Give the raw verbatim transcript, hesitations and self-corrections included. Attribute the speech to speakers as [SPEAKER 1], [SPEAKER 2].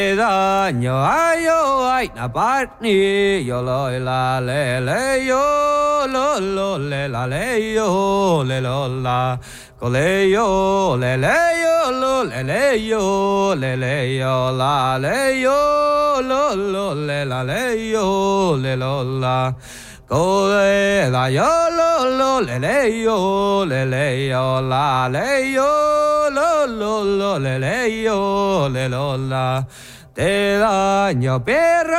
[SPEAKER 1] da nyo ayo ai na parni yo lo la le le yo lo lo le la le yo le lo la co le yo le le yo lo le le yo le le yo la le yo lo lo le la le yo le lo la co le la yo lo lo le le yo le le yo la le yo lo lo lo le le yo le lo la te daño perro